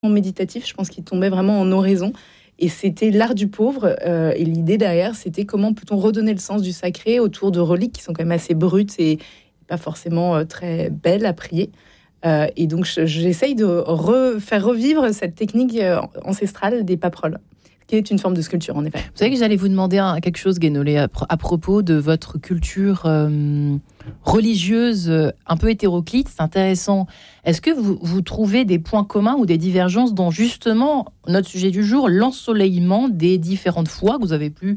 méditatif, je pense qu'il tombait vraiment en oraison. Et c'était l'art du pauvre. Et l'idée derrière, c'était comment peut-on redonner le sens du sacré autour de reliques qui sont quand même assez brutes et pas forcément très belles à prier. Et donc, j'essaye de faire revivre cette technique ancestrale des paperoles, qui est une forme de sculpture, en effet. Vous savez que j'allais vous demander quelque chose, Guénolé, à propos de votre culture religieuse un peu hétéroclite. C'est intéressant. Est-ce que vous trouvez des points communs ou des divergences dans, justement, notre sujet du jour, l'ensoleillement des différentes foi que vous avez pu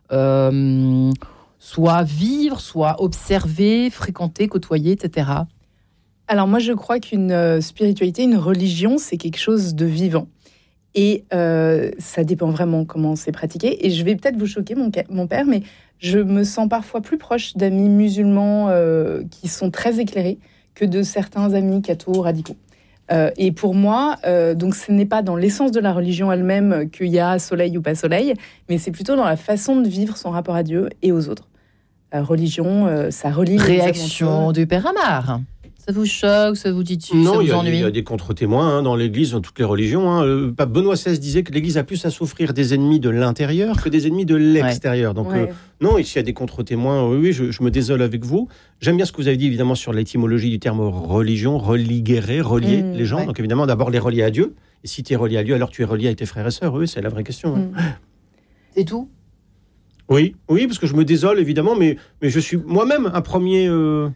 soit vivre, soit observer, fréquenter, côtoyer, etc. Alors moi, je crois qu'une spiritualité, une religion, c'est quelque chose de vivant. Et ça dépend vraiment comment c'est pratiqué. Et je vais peut-être vous choquer, mon père, mais je me sens parfois plus proche d'amis musulmans qui sont très éclairés que de certains amis cathos radicaux. Et pour moi, donc ce n'est pas dans l'essence de la religion elle-même qu'il y a soleil ou pas soleil, mais c'est plutôt dans la façon de vivre son rapport à Dieu et aux autres. Religion, ça relie... Réaction du Père Amar. Ça vous choque, ça vous dit-tu, non, ça vous ennuie? Il y a des contre-témoins dans l'Église, dans toutes les religions. Le pape Benoît XVI disait que l'Église a plus à souffrir des ennemis de l'intérieur que des ennemis de l'extérieur. Donc non, ici il y a des contre-témoins. Oui, je me désole avec vous. J'aime bien ce que vous avez dit, évidemment, sur l'étymologie du terme religion, religuer, relier les gens. Donc évidemment, d'abord les relier à Dieu. Et si tu es relié à Dieu, alors tu es relié avec tes frères et sœurs. Oui, c'est la vraie question. C'est tout? Oui, parce que je me désole, évidemment, mais je suis moi-même un premier...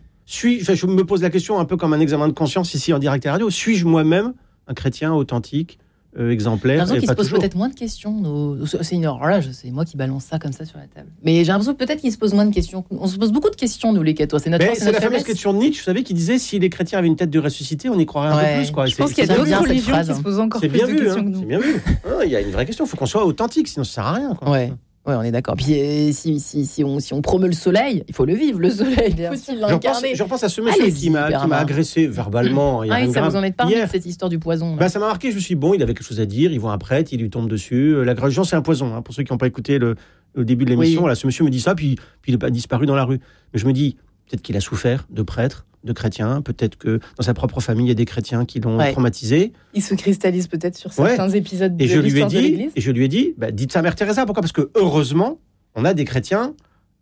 je me pose la question un peu comme un examen de conscience ici en direct à radio. Suis-je moi-même un chrétien authentique, exemplaire? J'ai l'impression qu'il se pose peut-être moins de questions. C'est moi qui balance ça comme ça sur la table. Mais j'ai l'impression peut-être qu'il se pose moins de questions. On se pose beaucoup de questions, nous les cathos. C'est notre la fameuse question de Nietzsche, vous savez, qui disait si les chrétiens avaient une tête de ressuscité, on y croirait un peu plus. Quoi. Je pense qu'il y a d'autres religions qui se posent encore plus de questions que nous. C'est bien vu. Il y a une vraie question. Il faut qu'on soit authentique, sinon ça sert à rien. Quoi. Ouais, on est d'accord. Puis si on promeut le soleil, il faut le vivre, le soleil. Faut-il l'incarner? Je repense à ce monsieur qui m'a agressé verbalement. Ça vous en est parlé, cette histoire du poison. Ça m'a marqué. Je me suis dit, il avait quelque chose à dire. Il voit un prêtre, il lui tombe dessus. La religion, c'est un poison. Pour ceux qui n'ont pas écouté le début de l'émission, ce monsieur me dit ça, puis il a disparu dans la rue. Mais je me dis, peut-être qu'il a souffert de prêtres, de chrétiens. Peut-être que dans sa propre famille, il y a des chrétiens qui l'ont traumatisé. Il se cristallise peut-être sur certains épisodes de l'histoire de l'Église. Et je lui ai dit, dites ça à Mère Teresa. Pourquoi ? Parce que heureusement, on a des chrétiens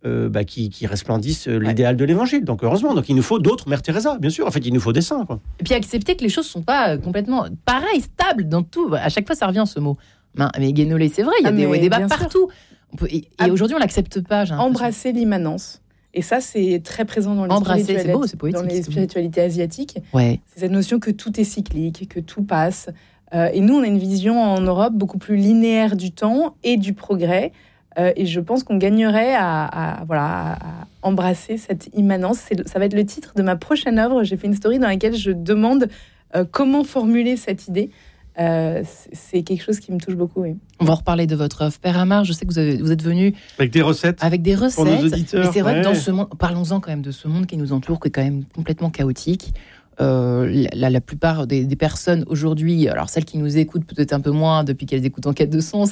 qui resplendissent l'idéal de l'Évangile. Donc heureusement, il nous faut d'autres Mère Teresa, bien sûr. En fait, il nous faut des saints. Quoi. Et puis accepter que les choses ne sont pas complètement pareilles, stables dans tout. À chaque fois, ça revient ce mot. Mais Guénolé, c'est vrai, il y a des hauts et des bas partout. Et aujourd'hui, on ne l'accepte pas. Embrasser l'immanence. Et ça, c'est très présent dans les spiritualités asiatiques. Ouais. C'est cette notion que tout est cyclique, que tout passe. Et nous, on a une vision en Europe beaucoup plus linéaire du temps et du progrès. Et je pense qu'on gagnerait à embrasser cette immanence. Ça va être le titre de ma prochaine œuvre. J'ai fait une story dans laquelle je demande comment formuler cette idée. C'est quelque chose qui me touche beaucoup. Oui. On va reparler de votre œuvre. Père Amar, je sais que vous êtes venu avec des recettes pour nos auditeurs. Mais c'est vrai que dans ce monde, parlons-en quand même de ce monde qui nous entoure, qui est quand même complètement chaotique. La plupart des personnes aujourd'hui, alors celles qui nous écoutent peut-être un peu moins depuis qu'elles écoutent En quête de sens,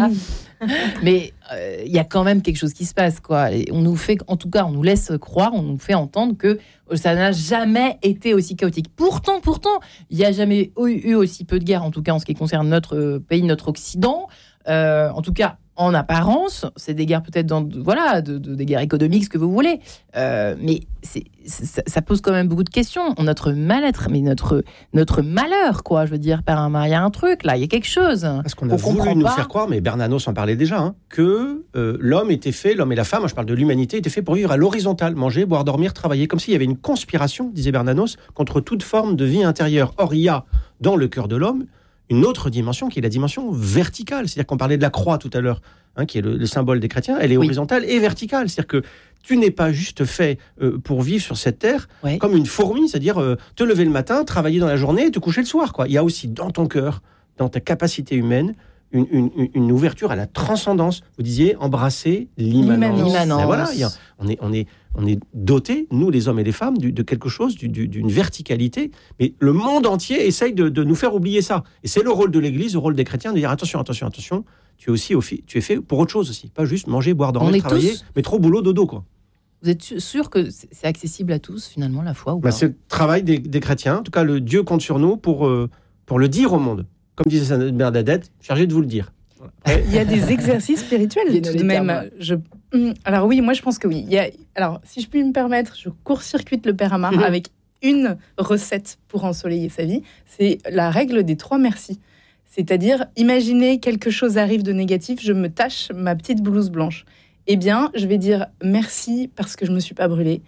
mais il y a quand même quelque chose qui se passe, quoi. Et on nous fait, en tout cas, on nous laisse croire, on nous fait entendre que ça n'a jamais été aussi chaotique. Pourtant, il n'y a jamais eu aussi peu de guerres, en tout cas en ce qui concerne notre pays, notre Occident. En tout cas, en apparence, c'est des guerres peut-être des guerres économiques, ce que vous voulez. Mais ça pose quand même beaucoup de questions. Notre mal-être, mais notre malheur, quoi. Je veux dire, Père Amar, il y a un truc là, il y a quelque chose. Parce qu'on a voulu nous faire croire, mais Bernanos en parlait déjà, que l'homme et la femme, je parle de l'humanité, étaient faits pour vivre à l'horizontale, manger, boire, dormir, travailler, comme s'il y avait une conspiration, disait Bernanos, contre toute forme de vie intérieure. Or, il y a dans le cœur de l'homme une autre dimension qui est la dimension verticale. C'est-à-dire qu'on parlait de la croix tout à l'heure, qui est le symbole des chrétiens. Elle est horizontale et verticale. C'est-à-dire que tu n'es pas juste fait pour vivre sur cette terre comme une fourmi, c'est-à-dire te lever le matin, travailler dans la journée et te coucher le soir. Quoi. Il y a aussi dans ton cœur, dans ta capacité humaine, une ouverture à la transcendance. Vous disiez embrasser l'immanence. Et voilà, on est dotés, nous les hommes et les femmes, de quelque chose, d'une verticalité. Mais le monde entier essaye de nous faire oublier ça. Et c'est le rôle de l'Église, le rôle des chrétiens, de dire attention. Tu es fait pour autre chose aussi, pas juste manger, boire, dormir, travailler, mais trop boulot, dodo, quoi. Vous êtes sûr que c'est accessible à tous, finalement, la foi ou pas ? C'est le travail des chrétiens. En tout cas, le Dieu compte sur nous pour le dire au monde. comme disait Bernadette, chargé de vous le dire. Il y a des exercices spirituels tout de même. Alors oui, moi je pense que oui. Alors si je puis me permettre, je court-circuite le Père Amar avec une recette pour ensoleiller sa vie. C'est la règle des 3 merci. C'est-à-dire, imaginez quelque chose arrive de négatif, je me tache ma petite blouse blanche. Eh bien, je vais dire merci parce que je me suis pas brûlée.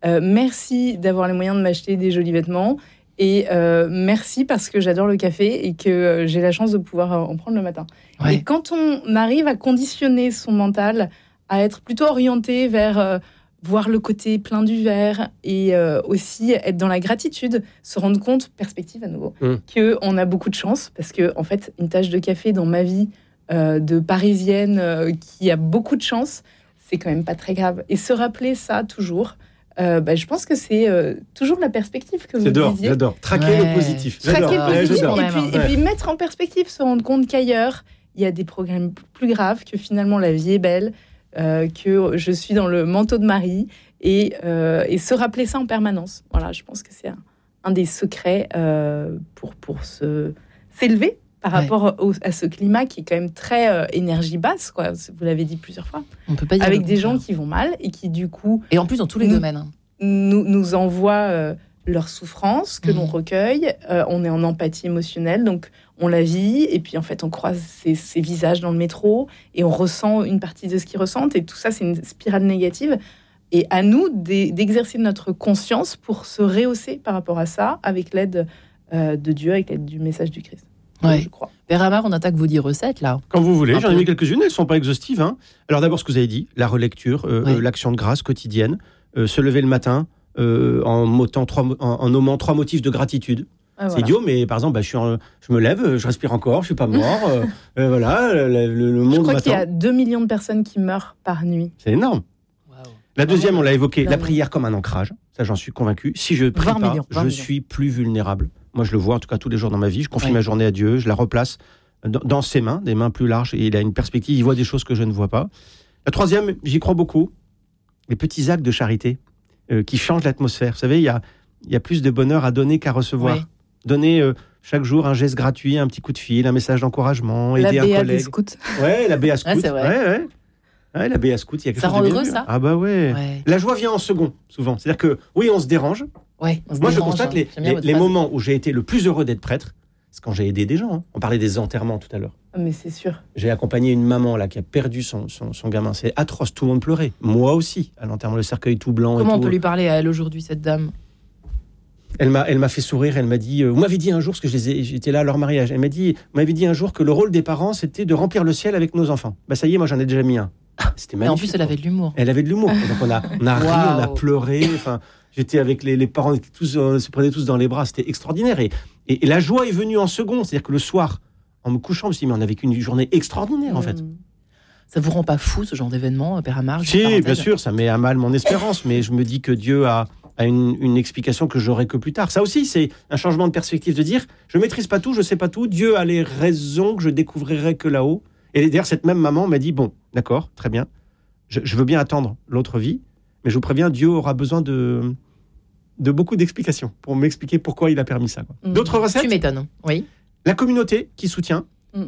Merci d'avoir les moyens de m'acheter des jolis vêtements. Et merci parce que j'adore le café et que j'ai la chance de pouvoir en prendre le matin. Ouais. Et quand on arrive à conditionner son mental à être plutôt orienté vers voir le côté plein du verre et aussi être dans la gratitude, se rendre compte, perspective à nouveau, qu'on a beaucoup de chance parce que en fait, une tasse de café dans ma vie de Parisienne qui a beaucoup de chance, c'est quand même pas très grave. Et se rappeler ça toujours... je pense que c'est toujours la perspective que vous disiez. J'adore. Traquer le positif. Traquer le positif j'adore. et puis mettre en perspective, se rendre compte qu'ailleurs, il y a des problèmes plus graves, que finalement la vie est belle, que je suis dans le manteau de Marie et se rappeler ça en permanence. Voilà, je pense que c'est un des secrets pour s'élever par rapport à ce climat qui est quand même très énergie basse, quoi. Vous l'avez dit plusieurs fois. On peut pas dire avec des gens qui vont mal et qui du coup et en plus dans tous les domaines nous envoient leur souffrance que l'on recueille. On est en empathie émotionnelle, donc on la vit et puis en fait on croise ces visages dans le métro et on ressent une partie de ce qu'ils ressentent et tout ça c'est une spirale négative. Et à nous d'exercer notre conscience pour se rehausser par rapport à ça avec l'aide de Dieu, avec l'aide du message du Christ. Ouais. Je crois. Père Amar, on attaque vos 10 recettes là. Quand vous voulez, j'en ai mis quelques-unes, elles ne sont pas exhaustives. Hein. Alors d'abord ce que vous avez dit, la relecture, l'action de grâce quotidienne, se lever le matin en nommant 3 motifs de gratitude. Ah, c'est idiot, mais par exemple, je me lève, je respire encore, je suis pas mort. Voilà, le monde. Je crois m'attend. qu'il y a 2 millions de personnes qui meurent par nuit. C'est énorme. Wow. La deuxième, on l'a évoqué, la prière comme un ancrage. Ça, j'en suis convaincu. Si je prie pas, je suis plus vulnérable. Moi, je le vois en tout cas tous les jours dans ma vie. Je confie ma journée à Dieu, je la replace dans ses mains, des mains plus larges, et il a une perspective, il voit des choses que je ne vois pas. La troisième, j'y crois beaucoup, les petits actes de charité qui changent l'atmosphère. Vous savez, il y a plus de bonheur à donner qu'à recevoir. Oui. Donner chaque jour un geste gratuit, un petit coup de fil, un message d'encouragement, aider un collègue. La BA des scouts. Ouais, la BA scout. Ah, c'est vrai. Ouais, la BA scout, il y a quelque chose de bien. Ça. Ah bah ouais. La joie vient en second, souvent. C'est-à-dire que, oui, on se dérange. Moi, je constate les moments où j'ai été le plus heureux d'être prêtre, c'est quand j'ai aidé des gens. Hein. On parlait des enterrements tout à l'heure. Mais c'est sûr. J'ai accompagné une maman là qui a perdu son gamin. C'est atroce, tout le monde pleurait. Moi aussi, à l'enterrement, le cercueil tout blanc. Comment et on tout. peut lui parler à elle aujourd'hui, cette dame ? Elle m'a fait sourire, elle m'a dit... vous m'avez dit un jour, parce que j'étais là à leur mariage, vous m'avez dit un jour que le rôle des parents, c'était de remplir le ciel avec nos enfants. Bah ça y est, moi j'en ai déjà mis un. C'était magnifique. Et en plus, elle avait de l'humour. Elle avait de l'humour. Donc on a ri, on a pleuré. Enfin, j'étais avec les parents, tous se prenaient tous dans les bras. C'était extraordinaire. Et la joie est venue en second. C'est-à-dire que le soir, en me couchant, je me suis dit, mais on a vécu une journée extraordinaire, en fait. Ça vous rend pas fou, ce genre d'événement, Père Amar ? Si, bien sûr, ça met à mal mon espérance. Mais je me dis que Dieu a une explication que j'aurai que plus tard. Ça aussi, c'est un changement de perspective, de dire, je maîtrise pas tout, je sais pas tout. Dieu a les raisons que je découvrirai que là-haut. Et d'ailleurs, cette même maman m'a dit, bon, d'accord, très bien, je veux bien attendre l'autre vie, mais je vous préviens, Dieu aura besoin de beaucoup d'explications pour m'expliquer pourquoi il a permis ça. Quoi. D'autres recettes ? Tu m'étonnes, oui. La communauté qui soutient.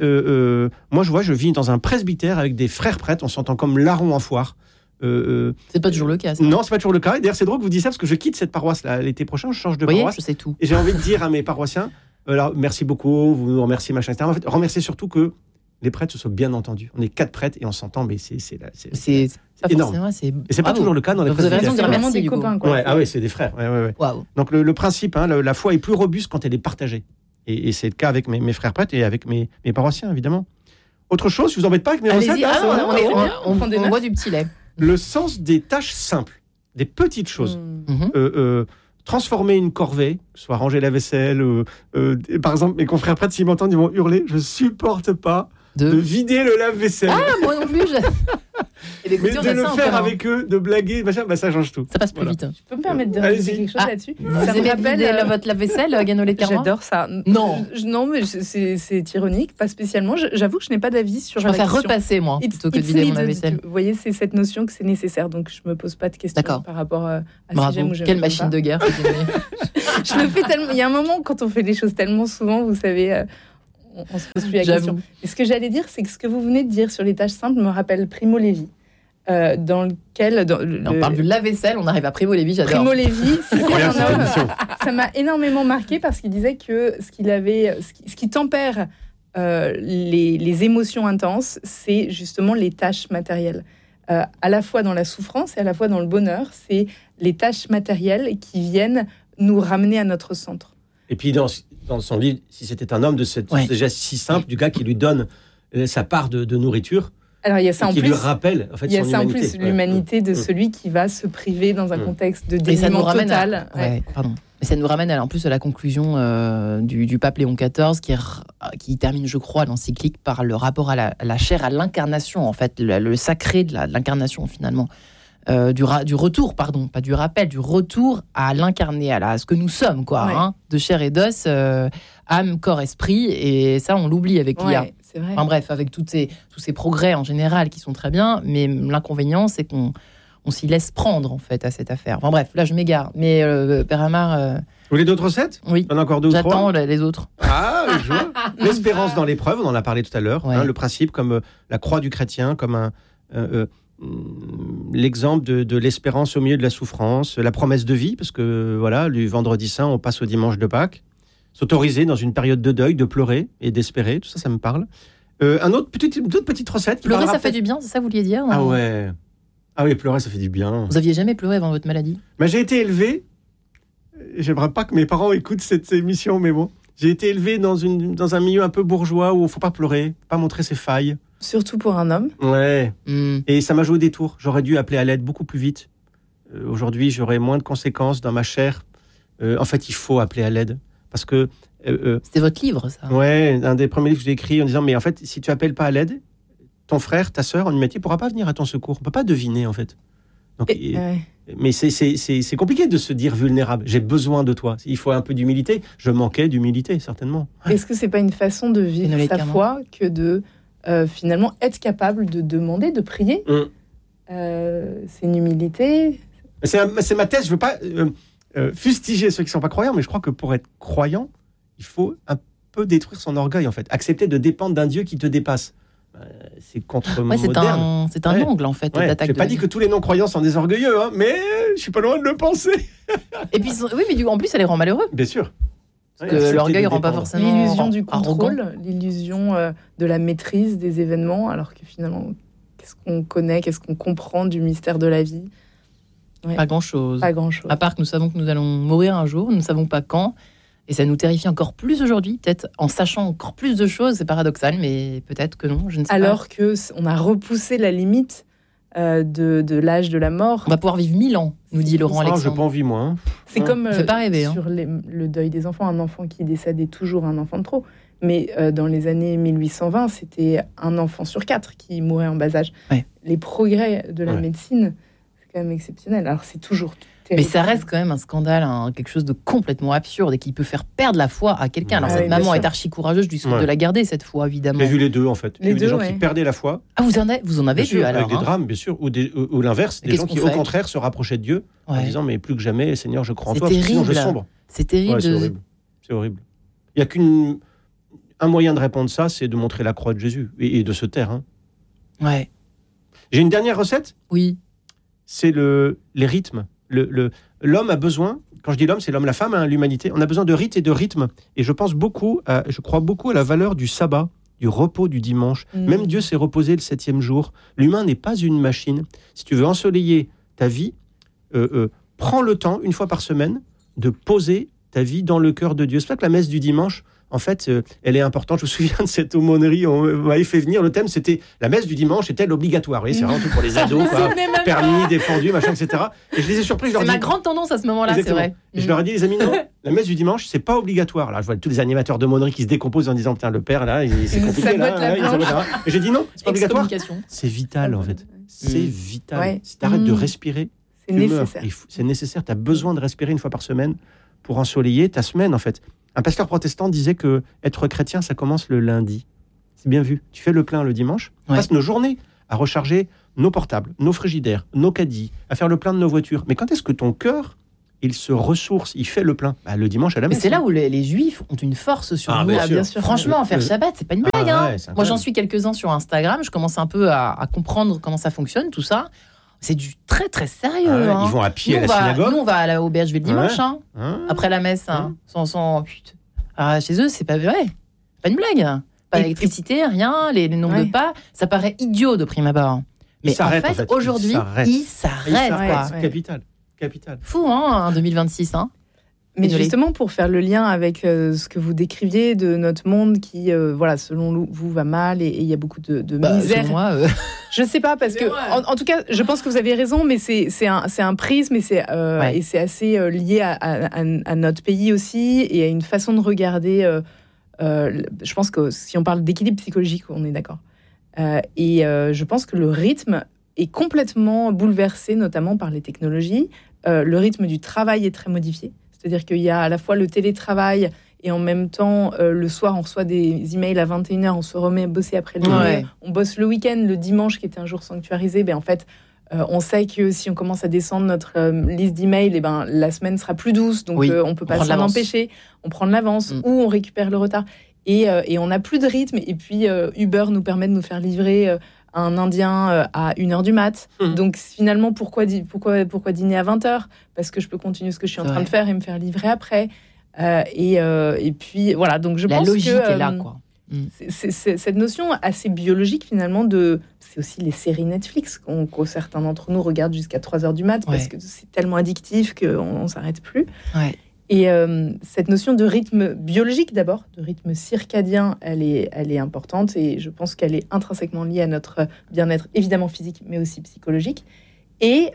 Moi, je vis dans un presbytère avec des frères prêtres, on s'entend comme larrons en foire. C'est pas toujours le cas, ça. Non, c'est pas toujours le cas. Et d'ailleurs, c'est drôle que vous disiez ça, parce que je quitte cette paroisse là, l'été prochain, je change de paroisse. Je sais tout. Et j'ai envie de dire à mes paroissiens, alors, merci beaucoup, vous nous remerciez, machin, etc. En fait, remerciez surtout que les prêtres se soient bien entendus. On est 4 prêtres et on s'entend, mais c'est énorme. Et c'est pas toujours le cas dans les presbytères. Vous avez raison de dire merci, des copains, quoi. Ouais, ah oui, c'est des frères. Ouais. Wow. Donc le principe, hein, la foi est plus robuste quand elle est partagée. Et c'est le cas avec mes frères prêtres et avec mes paroissiens, évidemment. Autre chose, je vous embête pas avec mes recettes. On boit du petit lait. Le sens des tâches simples, des petites choses. Transformer une corvée, soit ranger la vaisselle. Par exemple, mes confrères prêtres, s'ils m'entendent, ils vont hurler. Je supporte pas de vider le lave-vaisselle. Ah, moi non plus. Mais de le faire avec eux, de blaguer, machin, ça change tout. Ça passe plus vite. Je peux me permettre de rajouter quelque chose là-dessus. Vous aimez vider votre lave-vaisselle, Ganolé Carman ? J'adore ça. Non. Non, mais c'est ironique, pas spécialement. J'avoue que je n'ai pas d'avis sur la question. Je préfère repasser, moi, plutôt que de vider mon lave-vaisselle. Vous voyez, c'est cette notion que c'est nécessaire, donc je me pose pas de questions par rapport à si j'aime ou j'aime pas. Quelle machine de guerre. Je le fais tellement. Il y a un moment, quand on fait les choses tellement souvent, vous savez... on se pose plus la question. Et ce que j'allais dire, c'est que ce que vous venez de dire sur les tâches simples me rappelle Primo Levi. Dans lequel... On parle du lave-vaisselle, on arrive à Primo Levi, j'adore. Primo Levi, ça m'a énormément marqué parce qu'il disait que ce qui tempère les émotions intenses, c'est justement les tâches matérielles. À la fois dans la souffrance et à la fois dans le bonheur, c'est les tâches matérielles qui viennent nous ramener à notre centre. Et puis dans son livre, si c'était un homme, de ce geste si simple du gars qui lui donne sa part de nourriture. Alors, il y a ça en plus. Qui lui rappelle en fait, il y a son ça humanité. En plus, l'humanité de celui qui va se priver dans un contexte de dénuement total. Mais ça nous ramène en plus à la conclusion du pape Léon XIV qui termine, je crois, l'encyclique par le rapport à la chair, à l'incarnation, en fait, le sacré de l'incarnation, finalement. Du retour, pardon, pas du rappel, du retour à l'incarné, à ce que nous sommes, quoi, de chair et d'os, âme, corps, esprit, et ça, on l'oublie avec l'IA. C'est vrai. Enfin bref, avec tous ces progrès en général qui sont très bien, mais l'inconvénient, c'est qu'on s'y laisse prendre, en fait, à cette affaire. Enfin bref, là, je m'égare. Mais Père Amar... Vous voulez d'autres recettes ? Oui. On a encore 2 ou 3 ? J'attends les autres. Ah, je vois. L'espérance dans l'épreuve, on en a parlé tout à l'heure. Le principe comme la croix du chrétien, comme l'exemple de l'espérance au milieu de la souffrance, la promesse de vie, parce que voilà, du vendredi saint, on passe au dimanche de Pâques. S'autoriser dans une période de deuil, de pleurer et d'espérer, tout ça, ça me parle. Une autre petite recette. Pleurer, ça fait du bien, c'est ça que vous vouliez dire ? Ah ouais. Ah oui, pleurer, ça fait du bien. Vous aviez jamais pleuré avant votre maladie ? J'ai été élevé, j'aimerais pas que mes parents écoutent cette émission, mais bon, j'ai été élevé dans un milieu un peu bourgeois où il faut pas pleurer, pas montrer ses failles. Surtout pour un homme. Ouais. Et ça m'a joué des tours. J'aurais dû appeler à l'aide beaucoup plus vite. Aujourd'hui, j'aurais moins de conséquences dans ma chair. En fait, il faut appeler à l'aide. Parce que... C'était votre livre, ça ? Ouais, un des premiers livres que j'ai écrit en disant, mais en fait, si tu appelles pas à l'aide, ton frère, ta sœur en humanité ne pourra pas venir à ton secours. On ne peut pas deviner, en fait. Donc, mais c'est compliqué de se dire vulnérable. J'ai besoin de toi. Il faut un peu d'humilité. Je manquais d'humilité, certainement. Est-ce que ce n'est pas une façon de vivre sa foi que de finalement être capable de demander, de prier C'est une humilité. C'est ma thèse. Je ne veux pas... fustiger ceux qui ne sont pas croyants, mais je crois que pour être croyant, il faut un peu détruire son orgueil, en fait. Accepter de dépendre d'un Dieu qui te dépasse. C'est contre-moderne. C'est un angle, en fait, d'attaque. Je n'ai pas dit que tous les non-croyants sont des orgueilleux, hein, mais je suis pas loin de le penser. Et puis, mais en plus, ça les rend malheureux. Bien sûr. Parce que l'orgueil ne rend pas forcément l'illusion du contrôle, arrogant. L'illusion de la maîtrise des événements, alors que finalement, qu'est-ce qu'on connaît, qu'est-ce qu'on comprend du mystère de la vie ? Pas grand-chose. Pas grand-chose. À part que nous savons que nous allons mourir un jour, nous ne savons pas quand. Et ça nous terrifie encore plus aujourd'hui, peut-être en sachant encore plus de choses. C'est paradoxal, mais peut-être que non, je ne sais pas. Alors qu'on a repoussé la limite de l'âge de la mort. On va pouvoir vivre 1000 ans, nous dit Laurent Alexandre. Je n'ai pas envie, moi. Hein. C'est comme fait pas rêver, sur le deuil des enfants. Un enfant qui décède est toujours un enfant de trop. Mais dans les années 1820, c'était un enfant sur 4 qui mourait en bas âge. Ouais. Les progrès de la médecine, c'est quand même exceptionnel. Alors c'est toujours... Mais ça reste quand même un scandale, quelque chose de complètement absurde et qui peut faire perdre la foi à quelqu'un. Alors cette maman est archi courageuse, je lui souhaite de la garder cette foi, évidemment. J'ai vu les deux, en fait. J'ai vu des gens qui perdaient la foi. Ah, vous en avez vu, alors. Avec des drames, bien sûr, ou l'inverse, des gens qui, au contraire, se rapprochaient de Dieu en disant, mais plus que jamais, Seigneur, je crois en toi, sinon je sombre. C'est terrible. C'est horrible. Il n'y a qu'un moyen de répondre ça, c'est de montrer la croix de Jésus et de se taire. Hein. Ouais. J'ai une dernière recette. Oui. C'est les rythmes. L'homme a besoin, quand je dis l'homme, c'est l'homme, la femme, hein, l'humanité. On a besoin de rites et de rythme. Et je crois beaucoup à la valeur du sabbat, du repos du dimanche. Même Dieu s'est reposé le 7e jour. L'humain n'est pas une machine. Si tu veux ensoleiller ta vie, prends le temps, une fois par semaine, de poser ta vie dans le cœur de Dieu. C'est pas que la messe du dimanche, en fait, elle est importante. Je me souviens de cette aumônerie, on m'avait fait venir, le thème c'était la messe du dimanche est-elle obligatoire ? Vous voyez, c'est vraiment tout pour les ados, quoi. Permis, défendu, machin, etc. Et je les ai surpris. C'est ma grande tendance à ce moment-là, exactement. C'est vrai. Et je leur ai dit, les amis, non, la messe du dimanche, c'est pas obligatoire. Là, je vois tous les animateurs d'aumônerie qui se décomposent en disant, putain, le père, là, c'est compliqué, là. Et j'ai dit, non, c'est pas obligatoire. C'est vital, en fait. C'est vital. Ouais. Si t'arrêtes de respirer, c'est nécessaire. C'est nécessaire. T'as besoin de respirer une fois par semaine pour ensoleiller ta semaine, en fait. Un pasteur protestant disait que être chrétien, ça commence le lundi. C'est bien vu. Tu fais le plein le dimanche. On passe nos journées à recharger nos portables, nos frigidaires, nos caddies, à faire le plein de nos voitures. Mais quand est-ce que ton cœur il se ressource, il fait le plein. Le dimanche à la messe. Mais c'est là où les Juifs ont une force sur nous. Bien sûr. Franchement, faire Shabbat, c'est pas une blague. Moi, j'en suis quelques-uns sur Instagram. Je commence un peu à comprendre comment ça fonctionne, tout ça. C'est du très très sérieux. Ils vont à pied à la synagogue. Nous, on va à la auberge le dimanche, après la messe, chez eux, c'est pas vrai. Pas une blague. Pas d'électricité, rien, les nombres de pas. Ça paraît idiot de prime abord. Mais en fait, aujourd'hui, il s'arrête. C'est capital. Fou, en 2026. Mais justement, pour faire le lien avec ce que vous décriviez de notre monde qui, selon vous, va mal et il y a beaucoup de misère. Moi, je ne sais pas, parce que, en tout cas, je pense que vous avez raison, mais c'est un prisme et c'est assez lié à notre pays aussi et à une façon de regarder. Je pense que si on parle d'équilibre psychologique, on est d'accord. Et je pense que le rythme est complètement bouleversé, notamment par les technologies. Le rythme du travail est très modifié. C'est-à-dire qu'il y a à la fois le télétravail et en même temps, le soir, on reçoit des emails à 21h, on se remet à bosser après le dîner. On bosse le week-end, le dimanche qui était un jour sanctuarisé. En fait, on sait que si on commence à descendre notre liste d'emails, la semaine sera plus douce. Donc, on ne peut pas s'en empêcher. On prend de l'avance ou on récupère le retard. Et on n'a plus de rythme. Et puis, Uber nous permet de nous faire livrer un Indien à 1h du mat. Donc finalement, pourquoi dîner à 20h ? Parce que je peux continuer ce que je suis en train de faire et me faire livrer après. Et puis voilà, donc je pense que... La logique est là, quoi. C'est cette notion assez biologique finalement c'est aussi les séries Netflix que certains d'entre nous regardent jusqu'à 3h du mat parce que c'est tellement addictif qu'on ne s'arrête plus. Et cette notion de rythme biologique d'abord, de rythme circadien, elle est importante et je pense qu'elle est intrinsèquement liée à notre bien-être, évidemment physique, mais aussi psychologique. Et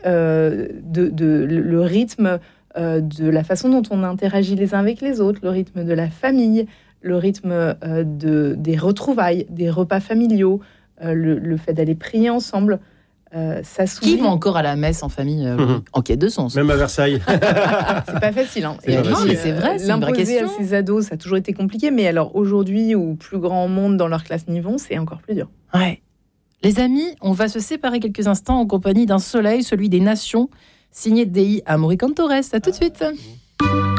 le rythme de la façon dont on interagit les uns avec les autres, le rythme de la famille, le rythme des retrouvailles, des repas familiaux, le fait d'aller prier ensemble. Qui vont encore à la messe en famille en quête de sens ? Même à Versailles. C'est pas facile. Mais c'est vrai, c'est une vraie question. L'imposer à ces ados, ça a toujours été compliqué. Mais alors aujourd'hui, où plus grand monde dans leur classe n'y vont, c'est encore plus dur. Ouais. Les amis, on va se séparer quelques instants en compagnie d'un soleil, celui des nations, signé Dei Amoricantores. À tout de suite.